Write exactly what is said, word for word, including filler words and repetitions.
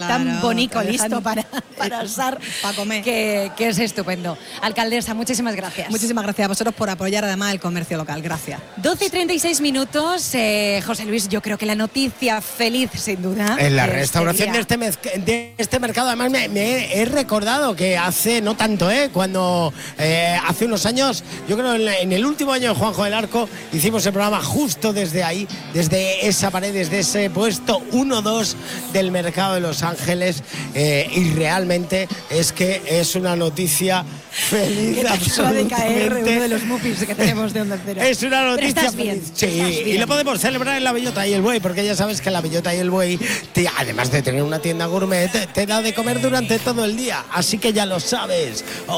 tan bonito, listo para, para asar, para comer. Que, que es estupendo. Alcaldesa, muchísimas gracias. Muchísimas gracias a vosotros por apoyar además el comercio local. Gracias. doce y treinta y seis minutos. Eh, José Luis, yo creo que la noticia feliz, sin duda. En la de restauración este de, este de este mercado, además me, me he recordado que hace no tanto, ¿eh? cuando eh, hace unos años, yo creo en, en el último año de Juanjo del Arco, hicimos el programa justo desde ahí, desde esa pared, desde ese puesto uno dos del mercado de Los Ángeles, eh, y realmente es que es una noticia feliz. Que te acaba de caer uno de los muffins que tenemos de Onda Cero. Es una noticia Pero estás feliz. bien, Sí, estás bien. y lo podemos celebrar en La Bellota y el Buey, porque ya sabes que La Bellota y el Buey, te, además de tener una tienda gourmet, te, te da de comer durante todo el día. Así que ya lo sabes.